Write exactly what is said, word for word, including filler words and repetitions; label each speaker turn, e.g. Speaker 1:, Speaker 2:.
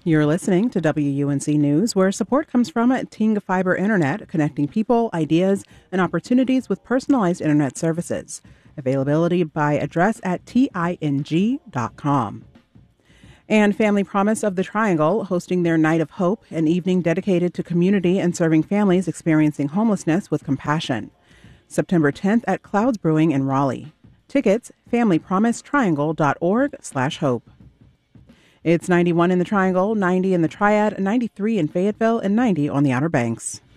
Speaker 1: You're listening to W U N C News, where support comes from Ting Fiber Internet, connecting people, ideas, and opportunities with personalized internet services. Availability by address at ting dot com. And Family Promise of the Triangle, hosting their Night of Hope, an evening dedicated to community and serving families experiencing homelessness with compassion. September tenth at Clouds Brewing in Raleigh. Tickets, family promise triangle dot org slash hope. It's ninety-one in the Triangle, ninety in the Triad, ninety-three in Fayetteville, and ninety on the Outer Banks.